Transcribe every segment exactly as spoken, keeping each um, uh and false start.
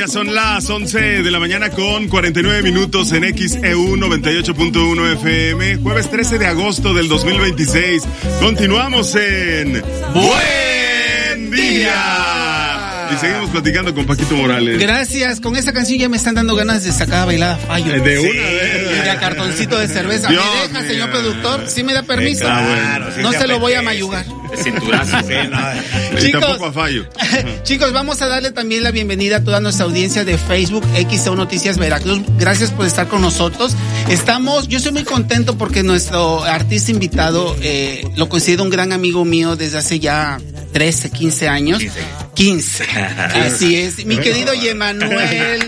ya son las once de la mañana con cuarenta y nueve minutos en X E U noventa y ocho punto uno F M. Jueves trece de agosto del dos mil veintiséis. Continuamos en Buen Día. Y seguimos platicando con Paquito Morales. Gracias, con esa canción ya me están dando ganas de sacar a bailar a Fallo. De sí, una vez. Y de a cartoncito de cerveza. Dios ¿Me deja, mío. señor productor? ¿Sí me da permiso? Claro, sí, no se lo voy a mayugar. Cinturazo, sí, no. Y Chicos, tampoco a Fallo. Chicos, vamos a darle también la bienvenida a toda nuestra audiencia de Facebook, X E U Noticias Veracruz. Gracias por estar con nosotros. Estamos, yo estoy muy contento porque nuestro artista invitado, eh, lo considero un gran amigo mío desde hace ya trece, quince años. quince. Así es. Mi querido Yemanuel.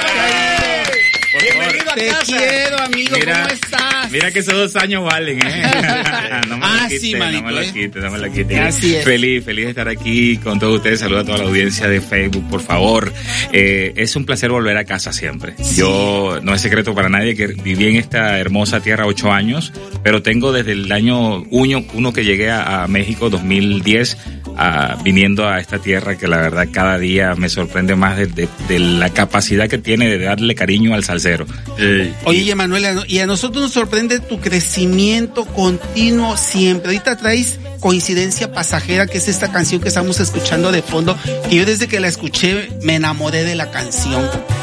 Bienvenido a Te casa. quiero, amigo. Mira, ¿Cómo estás? Mira que esos dos años valen, ¿eh? No me Ah, lo quite, sí, no manito, me lo ¿eh? quite, no me lo quite. Así es. Feliz, feliz de estar aquí con todos ustedes. Saludo a toda la audiencia de Facebook, por favor. Eh, es un placer volver a casa siempre. Sí. Yo, no es secreto para nadie que viví en esta hermosa tierra ocho años, pero tengo desde el año uno, uno que llegué a, a México, dos mil diez, a, viniendo a esta tierra que la verdad cada día me sorprende más de, de, de la capacidad que tiene de darle cariño al salsero. Eh, Oye, Yemanuel, y a nosotros nos sorprende tu crecimiento continuo siempre. Ahorita traes Coincidencia Pasajera, que es esta canción que estamos escuchando de fondo, que yo desde que la escuché me enamoré de la canción.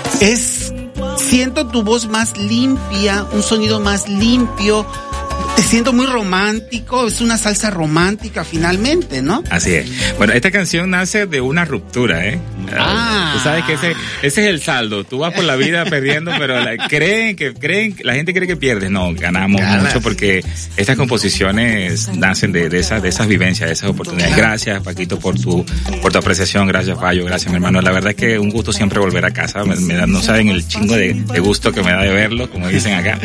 Es, siento tu voz más limpia, un sonido más limpio. Te siento muy romántico, es una salsa romántica finalmente, ¿no? Así es. Bueno, esta canción nace de una ruptura, ¿eh? Ah. Tú sabes que ese, ese es el saldo. Tú vas por la vida perdiendo, pero la, creen que, creen, la gente cree que pierdes. No, ganamos Ganas. mucho porque estas composiciones nacen de, de esas, de esas vivencias, de esas oportunidades. Gracias, Paquito, por tu, por tu apreciación. Gracias, Fallo. Gracias, mi hermano. La verdad es que un gusto siempre volver a casa. Me, me da, no saben el chingo de, de gusto que me da de verlo, como dicen acá.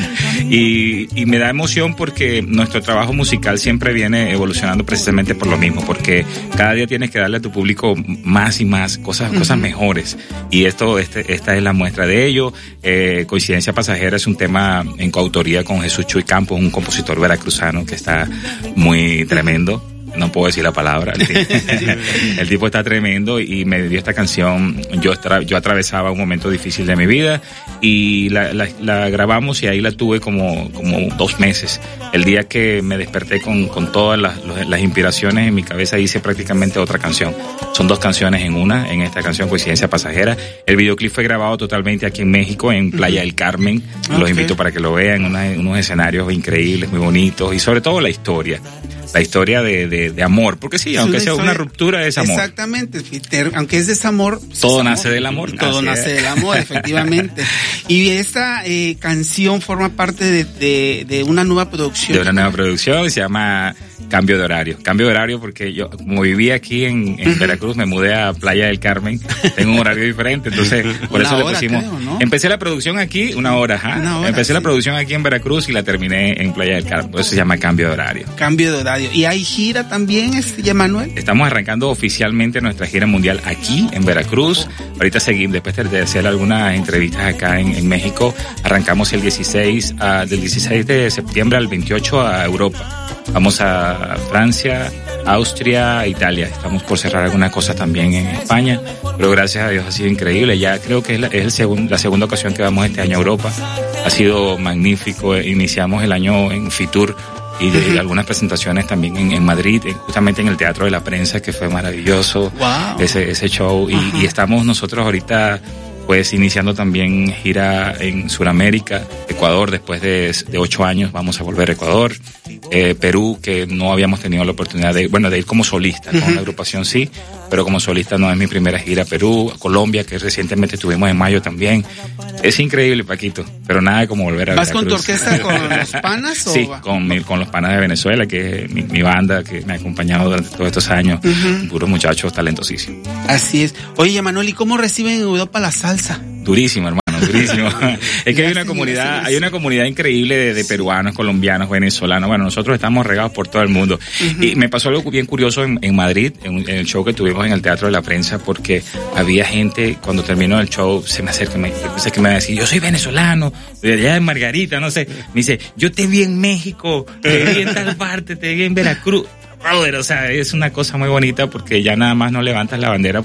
Y, y me da emoción porque que nuestro trabajo musical siempre viene evolucionando precisamente por lo mismo, porque cada día tienes que darle a tu público más y más cosas, uh-huh. cosas mejores. Y esto, este, esta es la muestra de ello. Eh, Coincidencia Pasajera es un tema en coautoría con Jesús Chuy Campos, un compositor veracruzano que está muy tremendo. No puedo decir la palabra. El tipo, el tipo está tremendo y me dio esta canción. Yo, tra- yo atravesaba un momento difícil de mi vida y la, la, la grabamos y ahí la tuve como, como dos meses. El día que me desperté con, con todas las, las inspiraciones en mi cabeza hice prácticamente otra canción. Son dos canciones en una, en esta canción Coincidencia Pasajera. El videoclip fue grabado totalmente aquí en México, en Playa del Carmen. Okay. Los invito para que lo vean, una, unos escenarios increíbles, muy bonitos y sobre todo la historia. La historia de, de, de amor, porque sí, aunque sea una ruptura es amor. Exactamente, aunque es desamor. Todo es nace amor. del amor. Todo nace del amor, efectivamente. Y esta eh, canción forma parte de, de, de una nueva producción. De una nueva producción, se llama Cambio de Horario. Cambio de horario porque yo, como vivía aquí en, en uh-huh. Veracruz, me mudé a Playa del Carmen, tengo un horario diferente, entonces por una eso hora, le pusimos. Creo, ¿no? Empecé la producción aquí, una hora, ¿ja? Una hora, Empecé sí. la producción aquí en Veracruz y la terminé en Playa del Carmen, por eso se llama Cambio de Horario. Cambio de horario. ¿Y hay gira también, este, Manuel? Estamos arrancando oficialmente nuestra gira mundial aquí en Veracruz. Ahorita seguimos, después de hacer algunas entrevistas acá en, en México, arrancamos el dieciséis, uh, del dieciséis de septiembre al veintiocho a Europa. Vamos a Francia, Austria, Italia. Estamos por cerrar algunas cosas también en España, pero gracias a Dios ha sido increíble. Ya creo que es la, es el segun, la segunda ocasión que vamos este año a Europa. Ha sido magnífico. Iniciamos el año en Fitur y de uh-huh. algunas presentaciones también en, en Madrid, justamente en el Teatro de la Prensa, que fue maravilloso. Wow. ese, ese show. Y, uh-huh. y estamos nosotros ahorita pues iniciando también gira en Sudamérica, Ecuador, después de, de ocho años vamos a volver a Ecuador, eh, Perú, que no habíamos tenido la oportunidad de, bueno, de ir como solista, uh-huh. con la agrupación sí, pero como solista no es mi primera gira, Perú, Colombia, que recientemente estuvimos en mayo también. Es increíble, Paquito, pero nada como volver a ¿Vas Veracruz. con tu orquesta con los panas? Sí, o con, mi, con los panas de Venezuela, que es mi, mi banda que me ha acompañado durante todos estos años, uh-huh. puros muchachos talentosísimos. Así es. Oye, Manuel, ¿y cómo reciben en Europa la salsa? Durísimo, hermano, durísimo. Es que hay una comunidad, hay una comunidad increíble de, de peruanos, colombianos, venezolanos. Bueno, nosotros estamos regados por todo el mundo. Uh-huh. Y me pasó algo bien curioso en, en Madrid, en, en el show que tuvimos en el Teatro de la Prensa, porque había gente, cuando terminó el show, se me acerca, me dice que me va a decir, yo soy venezolano, de allá de Margarita, no sé. Me dice, yo te vi en México, te vi en tal parte, te vi en Veracruz. Brother, o sea, es una cosa muy bonita porque ya nada más no levantas la bandera por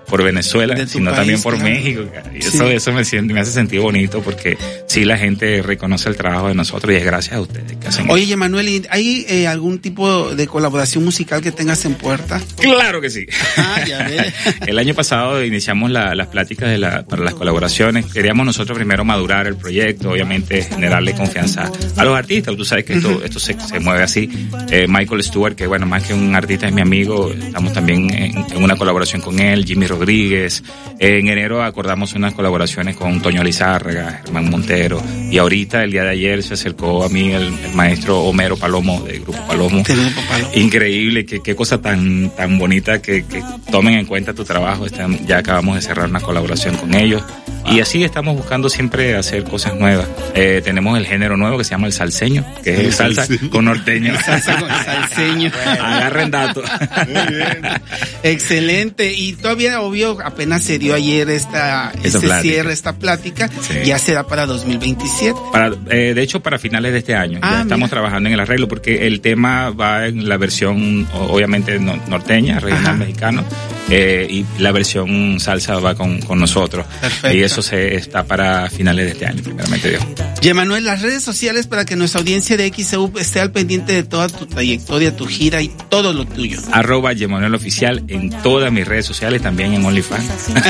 por Venezuela, sino país, también por claro. México. Y eso, sí. eso me, me hace sentir bonito porque sí la gente reconoce el trabajo de nosotros y es gracias a ustedes que hacen. Oye, Emanuel, ¿hay eh, algún tipo de colaboración musical que tengas en puerta? Claro que sí. Ah, ya ves. El año pasado iniciamos la, las pláticas de la, para las colaboraciones. Queríamos nosotros primero madurar el proyecto, obviamente generarle confianza a los artistas. Tú sabes que esto, uh-huh. esto se, se mueve así. Eh, Michael Stewart, que bueno, más que un artista es mi amigo, estamos también en, en una colaboración con él, Jimmy Rodríguez. Eh, en enero acordamos unas colaboraciones con Toño Lizárraga, Germán Montero, y ahorita, el día de ayer, se acercó a mí el, el maestro Homero Palomo, del Grupo Palomo. Sí, Grupo Palomo. Increíble, que qué cosa tan tan bonita, que, que tomen en cuenta tu trabajo. Están, ya acabamos de cerrar una colaboración con ellos. Y así estamos buscando siempre hacer cosas nuevas. Eh, tenemos el género nuevo que se llama el salseño, que es el salsa sí. con norteño. Salsa con salseño. Agarren datos. Muy bien. Excelente. Y todavía, obvio, apenas se dio ayer esta, este cierre, esta plática. Sí. Ya será para dos mil veintisiete. Para, eh, de hecho, para finales de este año. Ah, ya estamos mira. trabajando en el arreglo porque el tema va en la versión, obviamente, norteña, regional Ajá. mexicano. Eh, y la versión salsa va con, con nosotros. Perfecto. Y eso se está para finales de este año, primeramente Dios. Y Emanuel, las redes sociales para que nuestra audiencia de X E U esté al pendiente de toda tu trayectoria, tu gira y todo lo tuyo. Arroba Yemanuel Oficial en todas mis redes sociales, también en OnlyFans.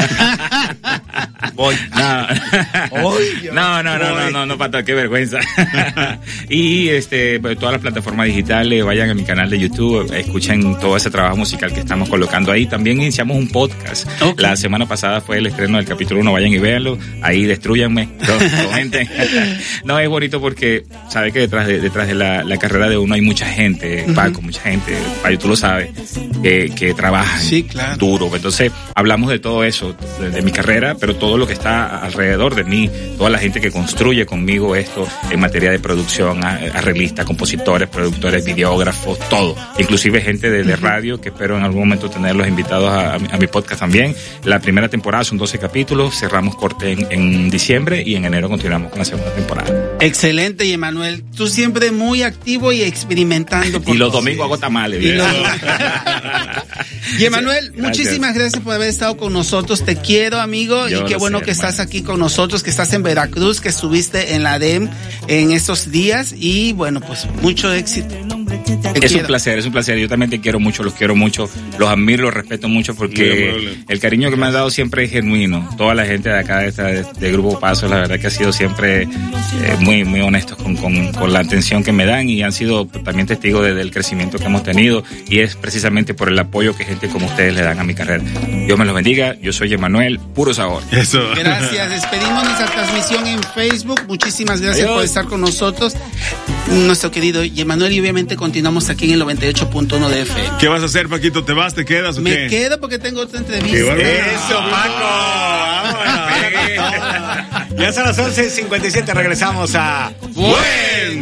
Voy. No. Voy, no, no, no, no, no, no, pata, qué vergüenza. Y este, pues, todas las plataformas digitales, vayan a mi canal de YouTube, escuchen todo ese trabajo musical que estamos colocando ahí. También iniciamos un podcast. Okay. La semana pasada fue el estreno del capítulo uno, vayan y véanlo. Ahí destruyanme, comenten. No, es bonito porque sabe que detrás de, detrás de la, la carrera de uno hay mucha gente, uh-huh. Paco, mucha gente, Payo, tú lo sabes, eh, que trabajan sí, claro. duro. Entonces, hablamos de todo eso, de, de mi carrera, pero todo lo que está alrededor de mí, toda la gente que construye conmigo esto en materia de producción, arreglistas, compositores, productores, videógrafos, todo. Inclusive gente de, de radio, que espero en algún momento tenerlos invitados a, a, mi, a mi podcast también. La primera temporada son doce capítulos, cerramos corte en, en diciembre y en enero continuamos con la segunda temporada. Excelente, y Emanuel, tú siempre muy activo y experimentando. Y los domingos hago tamales. Y, los... y Emanuel, gracias. Muchísimas gracias por haber estado con nosotros. Te quiero, amigo, Yo y qué bueno sé, que hermano. Estás aquí con nosotros, que estás en Veracruz, que estuviste en la D E M en estos días y bueno, pues mucho éxito. Te es quiero. un placer, es un placer. Yo también te quiero mucho, los quiero mucho, los admiro, los respeto mucho porque el cariño que me han dado siempre es genuino. Toda la gente de acá de, esta, de, de Grupo Paso, la verdad que ha sido siempre eh, muy muy honestos con, con, con la atención que me dan y han sido también testigos de, del crecimiento que hemos tenido y es precisamente por el apoyo que gente como ustedes le dan a mi carrera. Dios me los bendiga. Yo soy Emanuel, puro sabor. Eso. Gracias. Despedimos nuestra transmisión en Facebook. Muchísimas gracias Adiós. por estar con nosotros, nuestro querido Emanuel, y obviamente continuamos aquí en el noventa y ocho punto uno de F M. ¿Qué vas a hacer, Paquito? ¿Te vas, te quedas o Me qué? Me quedo porque tengo otra entrevista. Eso, Paco. Ya son las once cincuenta y siete, regresamos a Buen